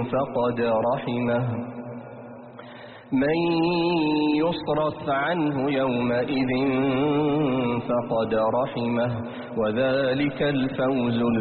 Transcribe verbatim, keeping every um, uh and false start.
فقد رحمه من يصرف عنه يومئذ فقد رحمه وذلك الفوز